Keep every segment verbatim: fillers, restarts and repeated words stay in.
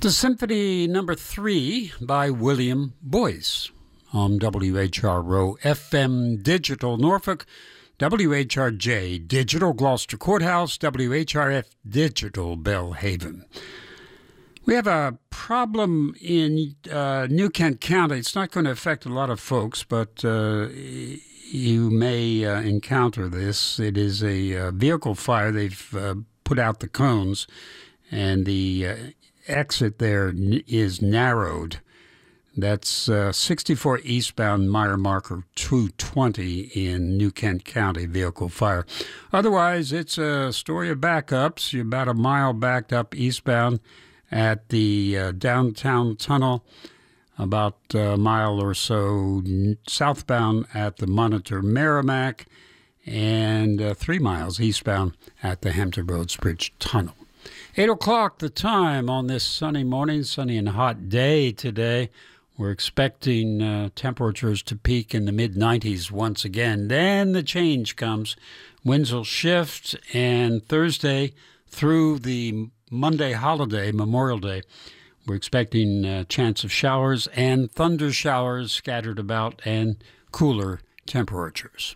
The Symphony Number Three by William Boyce on W H R O F M Digital Norfolk, W H R J Digital Gloucester Courthouse, W H R F Digital Belhaven. We have a problem in uh, New Kent County. It's not going to affect a lot of folks, but uh, you may uh, encounter this. It is a uh, vehicle fire. They've uh, put out the cones, and the uh, exit there is narrowed. That's uh, sixty-four eastbound, mile marker two twenty in New Kent County, vehicle fire. Otherwise, it's a story of backups. You're about a mile backed up eastbound at the uh, downtown tunnel, about a mile or so southbound at the Monitor Merrimack, and uh, three miles eastbound at the Hampton Roads Bridge Tunnel. Eight o'clock the time on this sunny morning, sunny and hot day today. We're expecting uh, temperatures to peak in the mid nineties once again. Then the change comes. Winds will shift, and Thursday through the Monday holiday, Memorial Day, we're expecting a chance of showers and thunder showers scattered about and cooler temperatures.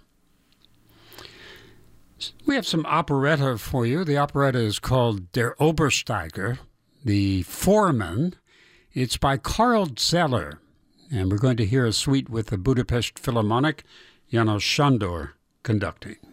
We have some operetta for you. The operetta is called Der Obersteiger, the Foreman. It's by Karl Zeller, and we're going to hear a suite with the Budapest Philharmonic, János Sándor conducting.